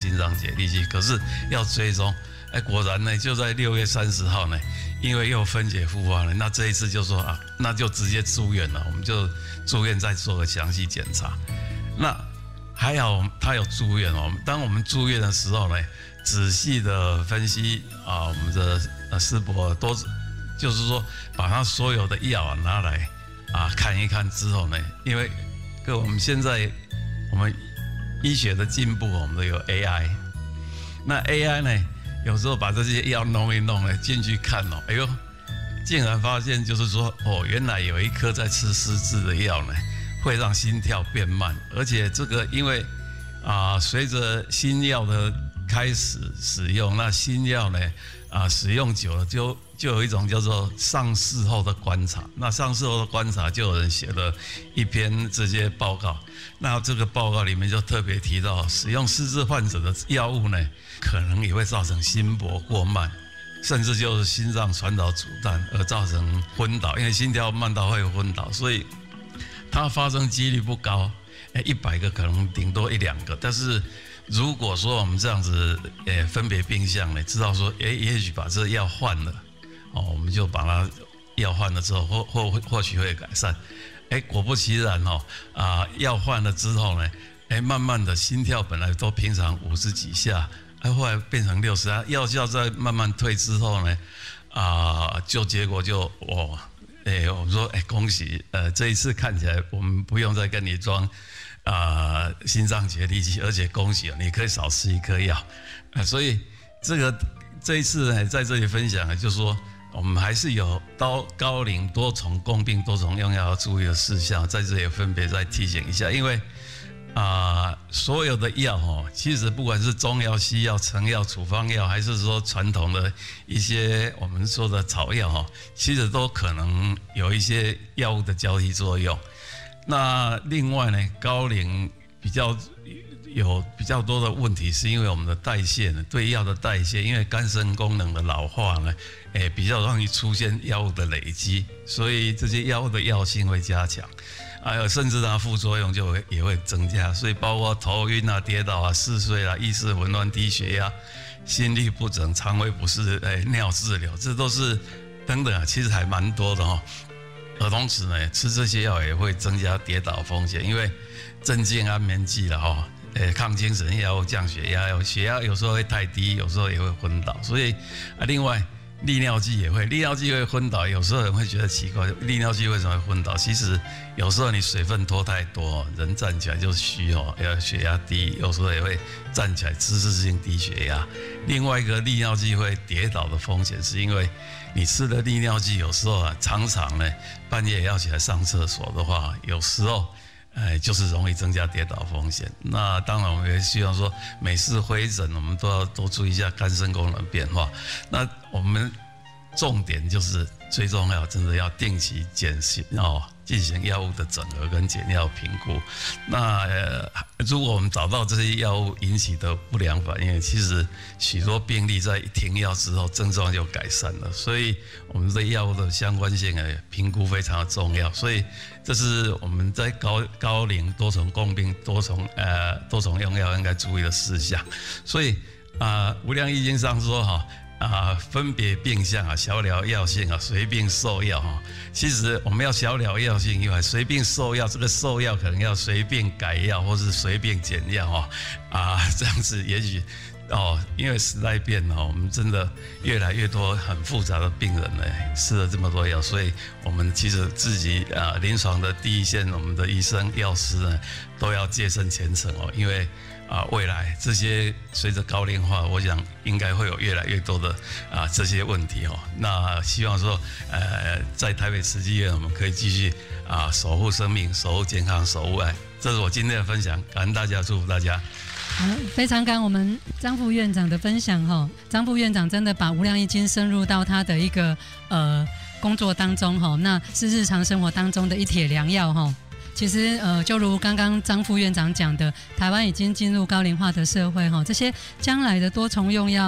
心脏解离剂，可是要追踪。果然呢，就在6月30号呢，因为又分解复发了，那这一次就说啊，那就直接住院了，我们就住院再做个详细检查。那还好他有住院哦。当我们住院的时候呢，仔细的分析啊，我们的师伯都就是说把他所有的药拿来看一看之后呢，因为我们现在我们医学的进步，我们都有 AI， 那 AI 呢？有时候把这些药弄一弄呢，进去看哦，哎呦，竟然发现就是说，原来有一颗在吃失智的药呢，会让心跳变慢，而且这个因为随着新药的开始使用，那新药呢使用久了就有一种叫做上市后的观察，那上市后的观察就有人写了一篇这些报告，那这个报告里面就特别提到，使用失智患者的药物呢，可能也会造成心搏过慢，甚至就是心脏传导阻断而造成昏倒，因为心跳慢到会昏倒，所以它发生几率不高，100个可能顶多1-2个，但是如果说我们这样子分别病项呢，知道说也许把这药换了我们就把它药换了之后或许会改善。果不其然药换了之后呢，慢慢的心跳本来都平常50几下，后来变成60下，药效在慢慢退之后呢，结果就我们说恭喜，这一次看起来我们不用再跟你装心脏解离剂，而且恭喜你可以少吃1颗药，所以这一次呢，在这里分享就是说，我们还是有高龄多重共病多重用药要注意的事项，在这里分别再提醒一下。因为所有的药其实不管是中药、西药、成药、处方药，还是说传统的一些我们说的草药其实都可能有一些药物的交替作用。那另外呢，高龄有比较多的问题，是因为我们的代谢呢，对药的代谢，因为肝肾功能的老化呢，比较容易出现药物的累积，所以这些药物的药性会加强，还有甚至它副作用也会增加，所以包括头晕跌倒嗜睡意识混乱、低血压、心律不整、肠胃不适、尿滞留，这都是等等其实还蛮多的而同时呢，吃这些药也会增加跌倒风险，因为镇静安眠剂了抗精神药、降血压，血压有时候会太低，有时候也会昏倒，所以另外利尿剂也会，利尿剂会昏倒，有时候人会觉得奇怪，利尿剂为什么会昏倒？其实有时候你水分拖太多，人站起来就虚血压低，有时候也会站起来姿势性低血压。另外一个利尿剂会跌倒的风险，是因为你吃的利尿剂有时候常常呢半夜要起来上厕所的话，有时候就是容易增加跌倒风险。那当然我们也希望说每次回诊我们都要多注意一下肝肾功能变化。那我们重点就是最重要，真的要定期检视进行药物的整合跟检药评估。那如果我们找到这些药物引起的不良反应，其实许多病例在停药之后症状就改善了。所以我们对药物的相关性评估非常的重要。所以这是我们在高龄多重共病多重用药应该注意的事项。所以无量易经上说分别病项小了药性随病受药其实我们要小了药性以外，随病受药，这个受药可能要随病改药或是随病减药这样子也许因为时代变了，我们真的越来越多很复杂的病人呢吃了这么多药，所以我们其实自己临床的第一线，我们的医生药师呢都要戒慎虔诚因为未来这些随着高龄化，我想应该会有越来越多的这些问题那希望说在台北慈济医院我们可以继续守护生命、守护健康、守护爱。这是我今天的分享，感恩大家，祝福大家。 非常感恩我们张副院长的分享张副院长真的把无量易经深入到他的一个工作当中那是日常生活当中的一帖良药其实就如刚刚张副院长讲的，台湾已经进入高龄化的社会这些将来的多重用药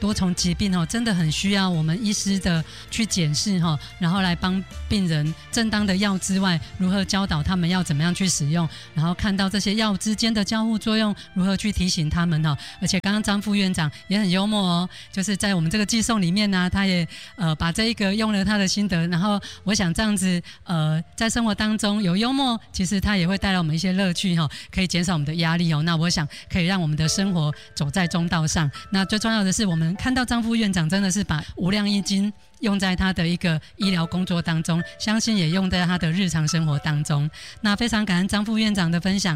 多重疾病真的很需要我们医师的去检视然后来帮病人正当的药之外，如何教导他们要怎么样去使用，然后看到这些药之间的交互作用，如何去提醒他们而且刚刚张副院长也很幽默就是在我们这个寄送里面呢，他也把这一个用了他的心得，然后我想这样子在生活当中有幽默，其实他也会带来我们一些乐趣可以减少我们的压力那我想可以让我们的生活走在中道上。那最重要的是，我们看到张副院长真的是把无量易经用在他的一个医疗工作当中，相信也用在他的日常生活当中。那非常感恩张副院长的分享。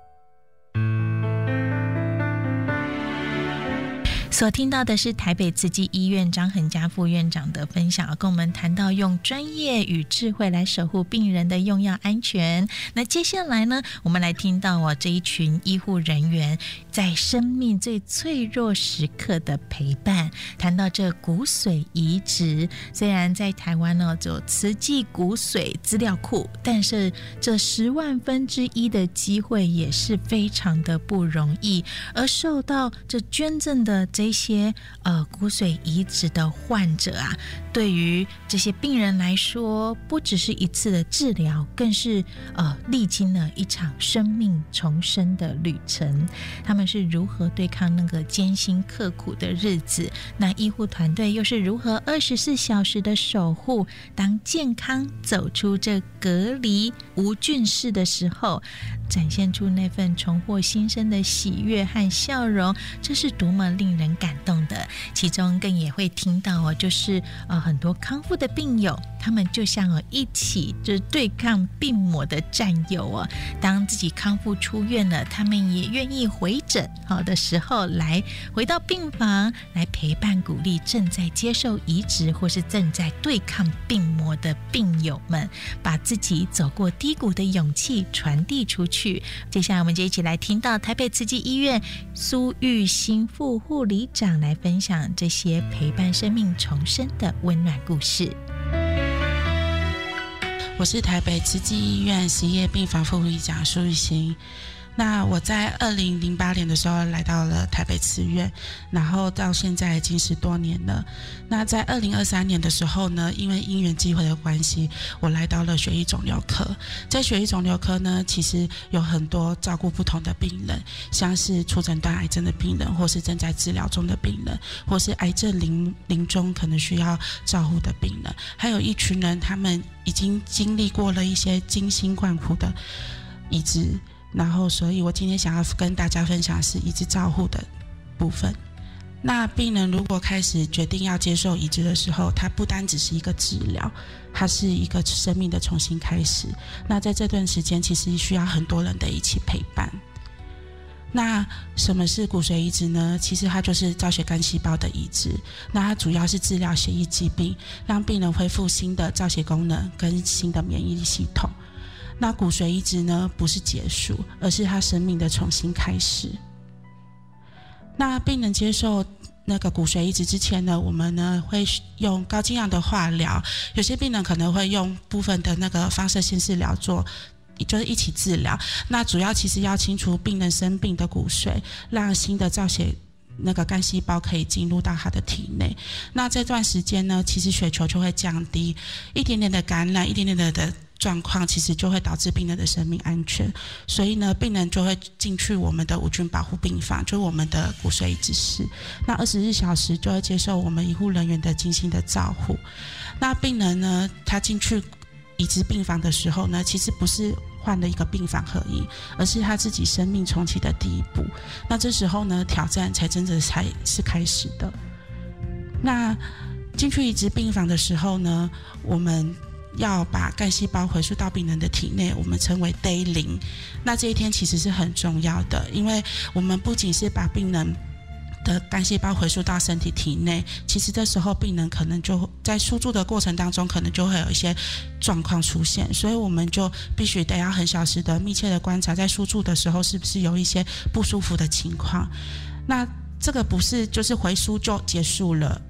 所听到的是台北慈济医院张恒嘉副院长的分享，跟我们谈到用专业与智慧来守护病人的用药安全。那接下来呢，我们来听到这一群医护人员在生命最脆弱时刻的陪伴。谈到这骨髓移植，虽然在台湾只有慈济骨髓资料库，但是这10万分之一的机会也是非常的不容易，而受到这捐赠的这些骨髓移植的患者对于这些病人来说，不只是一次的治疗，更是历经了一场生命重生的旅程。他们是如何对抗那个艰辛刻苦的日子？那医护团队又是如何24小时的守护？当健康走出这隔离无菌室的时候，展现出那份重获新生的喜悦和笑容，这是多么令人感动的。其中更也会听到就是很多康复的病友，他们就像一起就对抗病魔的战友当自己康复出院了，他们也愿意回诊的时候来回到病房来陪伴鼓励正在接受移植或是正在对抗病魔的病友们，把自己走过低谷的勇气传递出去。接下来我们就一起来听到台北慈济医院苏玉新副护理长来分享这些陪伴生命重生的温暖故事。 我是台北慈济医院实业病房副护理长苏玉新。那我在2008年的时候来到了台北慈院，然后到现在已经10多年了。那在2023年的时候呢，因为因缘际会的关系，我来到了血液肿瘤科。在血液肿瘤科呢，其实有很多照顾不同的病人，像是初诊断癌症的病人，或是正在治疗中的病人，或是癌症临终可能需要照护的病人，还有一群人他们已经经历过了一些精心困苦的移植。然后所以我今天想要跟大家分享的是移植照护的部分。那病人如果开始决定要接受移植的时候，它不单只是一个治疗，它是一个生命的重新开始。那在这段时间其实需要很多人的一起陪伴。那什么是骨髓移植呢？其实它就是造血干细胞的移植。那它主要是治疗血液疾病，让病人恢复新的造血功能跟新的免疫系统。那骨髓移植呢，不是结束，而是他生命的重新开始。那病人接受那个骨髓移植之前呢，我们呢会用高剂量的化疗，有些病人可能会用部分的那个放射线治疗做，就是一起治疗。那主要其实要清除病人生病的骨髓，让新的造血那个干细胞可以进入到他的体内。那这段时间呢，其实血球就会降低，一点点的感染，一点点的状况其实就会导致病人的生命安全，所以呢，病人就会进去我们的无菌保护病房，就是我们的骨髓移植室。那24小时就会接受我们医护人员的精心的照护。那病人呢，他进去移植病房的时候呢，其实不是换了一个病房合一，而是他自己生命重启的第一步。那这时候呢，挑战才真的才是开始的。那进去移植病房的时候呢，我们要把干细胞回输到病人的体内，我们称为 Day 0。那这一天其实是很重要的，因为我们不仅是把病人的干细胞回输到身体体内，其实这时候病人可能就在输注的过程当中，可能就会有一些状况出现，所以我们就必须得要很小时的密切的观察，在输注的时候是不是有一些不舒服的情况。那这个不是就是回输就结束了，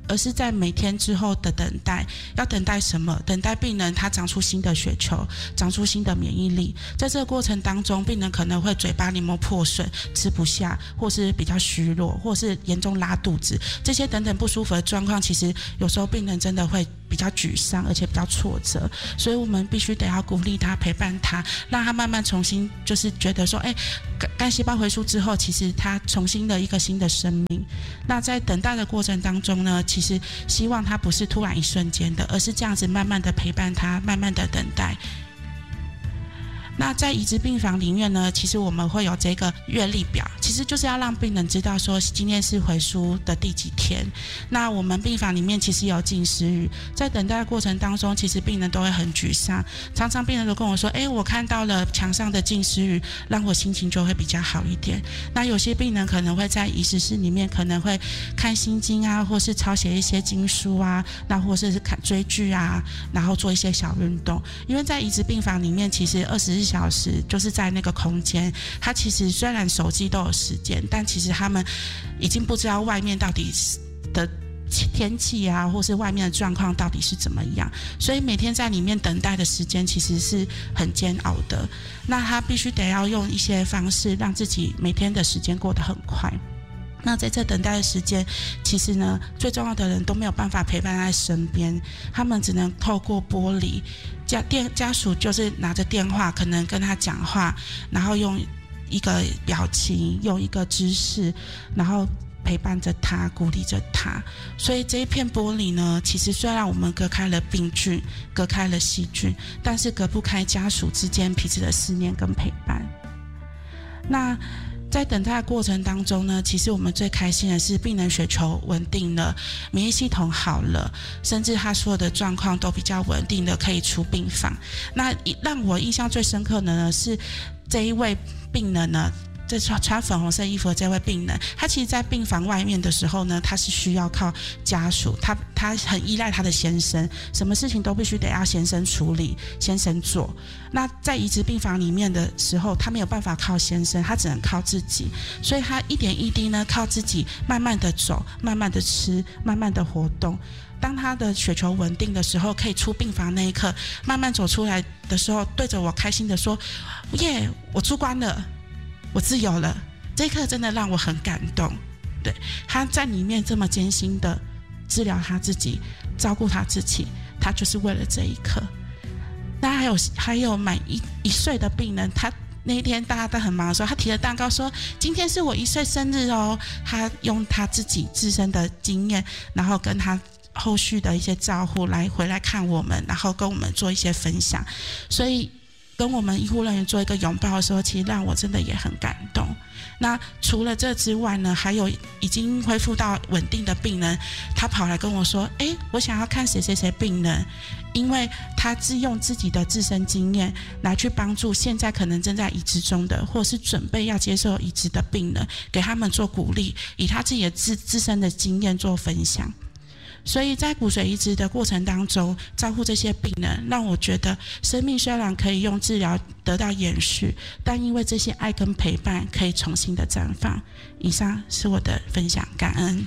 而是在每天之后的等待。要等待什么？等待病人他长出新的血球，长出新的免疫力。在这个过程当中，病人可能会嘴巴黏膜破损，吃不下，或是比较虚弱，或是严重拉肚子，这些等等不舒服的状况，其实有时候病人真的会比较沮丧，而且比较挫折。所以我们必须得要鼓励他，陪伴他，让他慢慢重新就是觉得说，干细胞回溯之后，其实他重新的一个新的生命。那在等待的过程当中呢，其实希望他不是突然一瞬间的，而是这样子慢慢的陪伴他，慢慢的等待。那在移植病房里面呢，其实我们会有这个月历表，其实就是要让病人知道说今天是回输的第几天。那我们病房里面其实有进食语，在等待的过程当中，其实病人都会很沮丧，常常病人都跟我说，我看到了墙上的进食语，让我心情就会比较好一点。那有些病人可能会在移植室里面可能会看心经啊，或是抄写一些经书啊，那或是看追剧啊，然后做一些小运动。因为在移植病房里面，其实24小时就是在那个空间，他其实虽然手机都有时间，但其实他们已经不知道外面到底的天气啊，或是外面的状况到底是怎么样，所以每天在里面等待的时间其实是很煎熬的。那他必须得要用一些方式让自己每天的时间过得很快。那在这等待的时间，其实呢，最重要的人都没有办法陪伴在身边，他们只能透过玻璃，家属就是拿着电话，可能跟他讲话，然后用一个表情，用一个姿势，然后陪伴着他，鼓励着他。所以这一片玻璃呢，其实虽然我们隔开了病菌，隔开了细菌，但是隔不开家属之间彼此的思念跟陪伴。那在等待的过程当中呢，其实我们最开心的是病人血球稳定了，免疫系统好了，甚至他所有的状况都比较稳定的可以出病房。那让我印象最深刻的呢，是这一位病人呢，这穿粉红色衣服的这位病人，他其实在病房外面的时候呢，他是需要靠家属，他很依赖他的先生，什么事情都必须得要先生处理，先生做。那在移植病房里面的时候，他没有办法靠先生，他只能靠自己，所以他一点一滴呢，靠自己慢慢的走，慢慢的吃，慢慢的活动。当他的血球稳定的时候，可以出病房那一刻，慢慢走出来的时候，对着我开心的说：“耶，我出关了。”我自由了，这一刻真的让我很感动。对，他在里面这么艰辛的治疗他自己，照顾他自己，他就是为了这一刻。那还有满一岁的病人，他那一天大家都很忙的时候，他提了蛋糕说：“今天是我1岁生日哦。”他用他自己自身的经验，然后跟他后续的一些照护回来看我们，然后跟我们做一些分享，所以跟我们医护人员做一个拥抱的时候，其实让我真的也很感动。那除了这之外呢，还有已经恢复到稳定的病人，他跑来跟我说：“我想要看谁谁谁病人，因为他是用自己的自身经验来去帮助现在可能正在移植中的，或是准备要接受移植的病人，给他们做鼓励，以他自己的自身的经验做分享。”所以在骨髓移植的过程当中，照顾这些病人，让我觉得生命虽然可以用治疗得到延续，但因为这些爱跟陪伴，可以重新的绽放。以上是我的分享，感恩。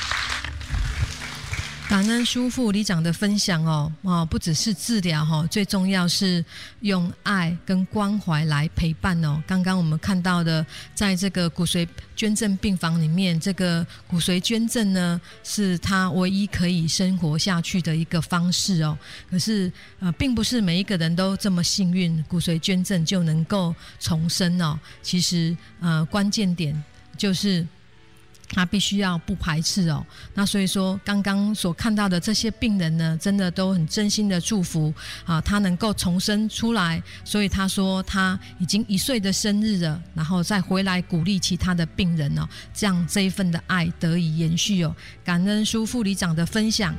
感恩苏副理长的分享不只是治疗最重要是用爱跟关怀来陪伴刚刚我们看到的，在这个骨髓捐赠病房里面，这个骨髓捐赠呢，是他唯一可以生活下去的一个方式可是并不是每一个人都这么幸运，骨髓捐赠就能够重生其实关键点就是他必须要不排斥那所以说刚刚所看到的这些病人呢，真的都很真心的祝福他能够重生出来。所以他说他已经1岁的生日了，然后再回来鼓励其他的病人这样这一份的爱得以延续感恩苏副理长的分享。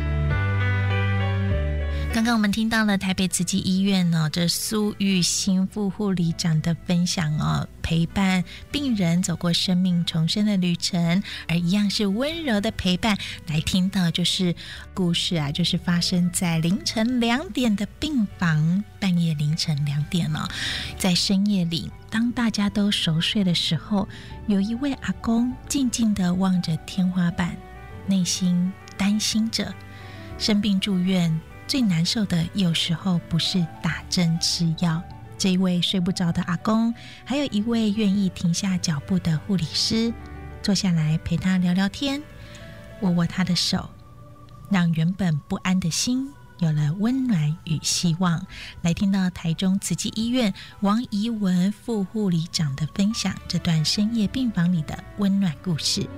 刚刚我们听到了台北慈济医院这苏玉新副护理长的分享陪伴病人走过生命重生的旅程，而一样是温柔的陪伴。来听到就是故事就是发生在凌晨2点的病房，半夜凌晨2点在深夜里，当大家都熟睡的时候，有一位阿公静静地望着天花板，内心担心着。生病住院最难受的有时候不是打针吃药，这一位睡不着的阿公，还有一位愿意停下脚步的护理师，坐下来陪他聊聊天，握握他的手，让原本不安的心有了温暖与希望。来听到台中慈济医院王怡文副护理长的分享，这段深夜病房里的温暖故事。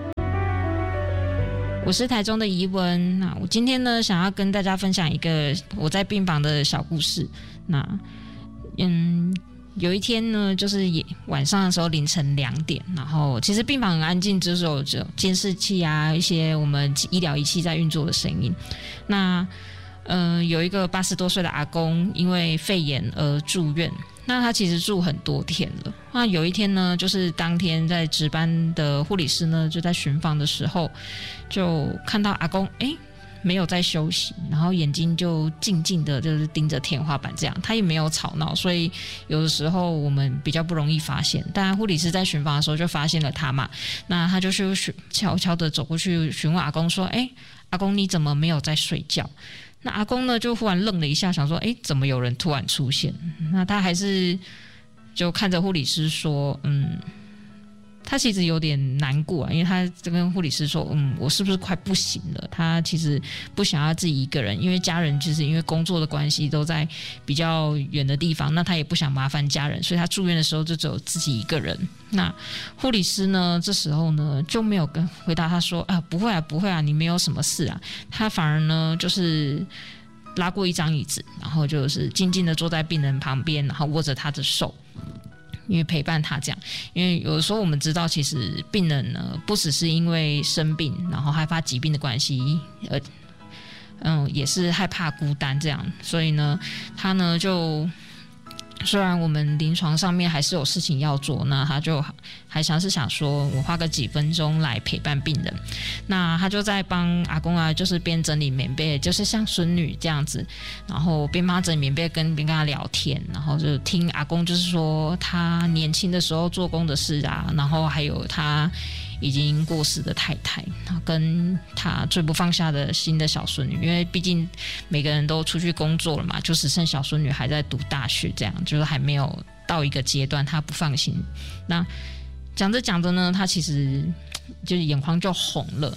我是台中的怡文，那我今天呢想要跟大家分享一个我在病房的小故事。那有一天呢，就是晚上的时候凌晨2点，然后其实病房很安静，就是有监视器啊，一些我们医疗仪器在运作的声音。那有一个80多岁的阿公因为肺炎而住院，那他其实住很多天了。那有一天呢，就是当天在值班的护理师呢，就在巡房的时候，就看到阿公没有在休息，然后眼睛就静静的就是盯着天花板这样，他也没有吵闹，所以有的时候我们比较不容易发现。但护理师在巡房的时候就发现了他嘛，那他就去悄悄的走过去询问阿公说：“阿公你怎么没有在睡觉？”那阿公呢就忽然愣了一下，想说怎么有人突然出现？那他还是就看着护理师说他其实有点难过因为他就跟护理师说我是不是快不行了？他其实不想要自己一个人，因为家人其实因为工作的关系都在比较远的地方，那他也不想麻烦家人，所以他住院的时候就只有自己一个人。那护理师呢这时候呢就没有回答他说不会啊你没有什么事啊，他反而呢就是拉过一张椅子，然后就是静静的坐在病人旁边，然后握着他的手，因为陪伴他这样。因为有的时候我们知道其实病人呢不只是因为生病然后害怕疾病的关系也是害怕孤单这样，所以呢他呢就虽然我们临床上面还是有事情要做，那他就还想说我花个几分钟来陪伴病人。那他就在帮阿公就是边整理棉被，就是像孙女这样子，然后边帮他整理棉被边跟他聊天，然后就听阿公就是说他年轻的时候做工的事啊，然后还有他已经过世的太太，跟他最不放下的新的小孙女，因为毕竟每个人都出去工作了嘛，就只剩小孙女还在读大学，这样就是还没有到一个阶段，他不放心。那讲着呢，他其实就是眼眶就红了。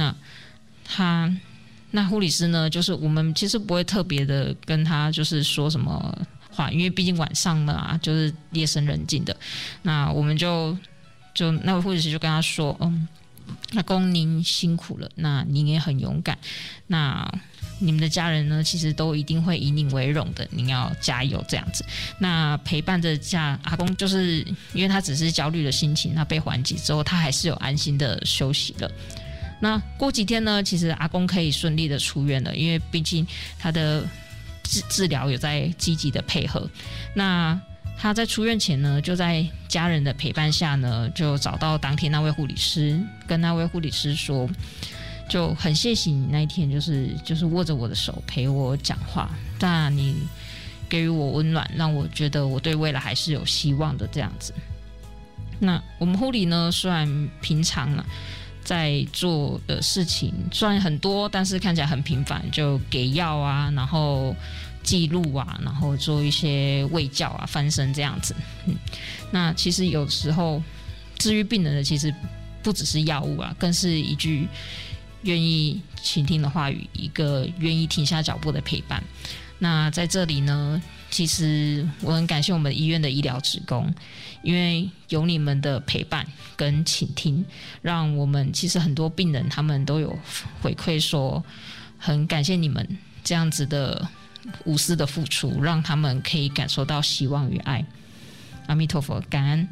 那护理师呢，就是我们其实不会特别的跟他就是说什么话，因为毕竟晚上了就是夜深人静的。那我们就那位护理师就跟他说阿公您辛苦了，那您也很勇敢，那你们的家人呢其实都一定会以您为荣的，您要加油这样子。那陪伴着阿公，就是因为他只是焦虑的心情，他被缓解之后他还是有安心的休息了。那过几天呢，其实阿公可以顺利的出院了，因为毕竟他的治疗有在积极的配合。那他在出院前呢，就在家人的陪伴下呢，就找到当天那位护理师，跟那位护理师说，就很谢谢你那一天就是握着我的手陪我讲话，但你给予我温暖，让我觉得我对未来还是有希望的这样子。那我们护理呢，虽然平常在做的事情虽然很多，但是看起来很平凡，就给药啊，然后记录啊，然后做一些卫教啊、翻身这样子。那其实有时候治愈病人的其实不只是药物更是一句愿意倾听的话语，一个愿意停下脚步的陪伴。那在这里呢，其实我很感谢我们医院的医疗职工，因为有你们的陪伴跟倾听，让我们其实很多病人他们都有回馈说，很感谢你们这样子的无私的付出，让他们可以感受到希望与爱。阿弥陀佛，感恩。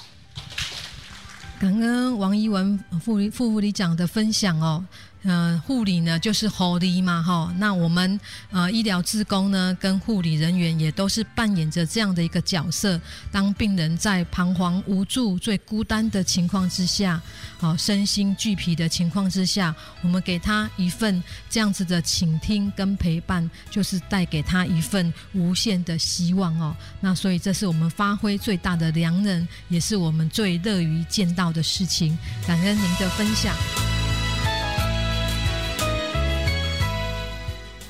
感恩王怡文副护理长的分享护理呢就是护理嘛那我们医疗志工呢跟护理人员也都是扮演着这样的一个角色，当病人在彷徨无助、最孤单的情况之下身心俱疲的情况之下，我们给他一份这样子的倾听跟陪伴，就是带给他一份无限的希望那所以这是我们发挥最大的良能，也是我们最乐于见到的事情。感恩您的分享。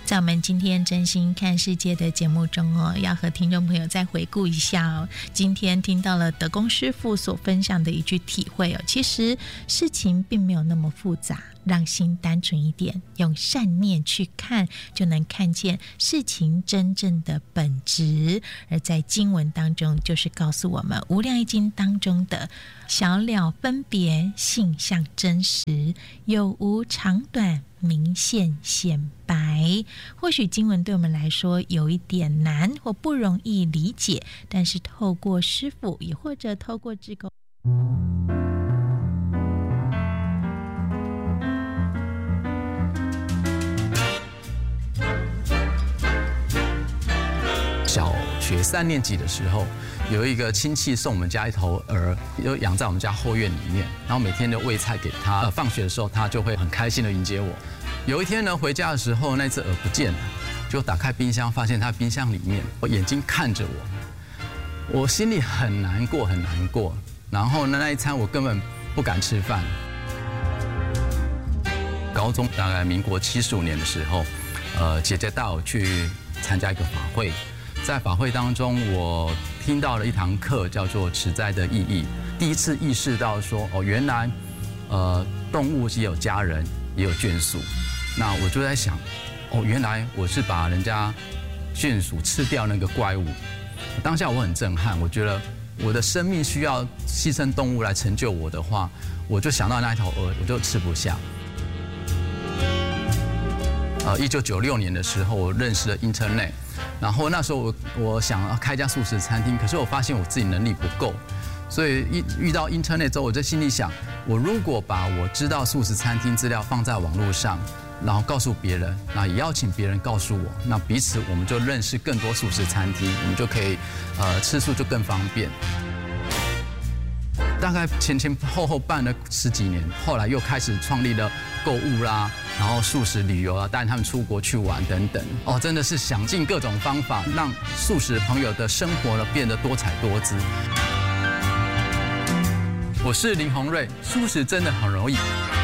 在我们今天真心看世界的节目中哦，要和听众朋友再回顾一下哦。今天听到了德公师傅所分享的一句体会哦，其实事情并没有那么复杂，让心单纯一点，用善念去看，就能看见事情真正的本质。而在经文当中，就是告诉我们《无量易经》当中的小了分别，性相真实，有无长短，明现显白。或许经文对我们来说有一点难或不容易理解，但是透过师父，也或者透过志工， 小学3年级的时候，有一个亲戚送我们家一头鹅，就养在我们家后院里面，然后每天就喂菜给他。放学的时候，他就会很开心的迎接我。有一天呢，回家的时候，那只鹅不见了，就打开冰箱，发现它冰箱里面，我眼睛看着我心里很难过，很难过。然后呢，那一餐我根本不敢吃饭。高中大概民国75年的时候，姐姐带我去参加一个法会。在法会当中，我听到了一堂课，叫做持斋的意义。第一次意识到说，哦，原来，动物也有家人，也有眷属。那我就在想，哦，原来我是把人家眷属吃掉那个怪物。当下我很震撼，我觉得我的生命需要牺牲动物来成就我的话，我就想到那一头鹅，我就吃不下。1996年的时候，我认识了 Internet。然后那时候我想要开一家素食餐厅，可是我发现我自己能力不够，所以遇到 Internet 之后，我在心里想，我如果把我知道素食餐厅资料放在网络上，然后告诉别人，那也邀请别人告诉我，那彼此我们就认识更多素食餐厅，我们就可以吃素就更方便。大概前后办了10几年，后来又开始创立了购物啦，然后素食旅游啊，带他们出国去玩等等。哦，真的是想尽各种方法，让素食朋友的生活呢变得多彩多姿。我是林宏瑞，素食真的很容易。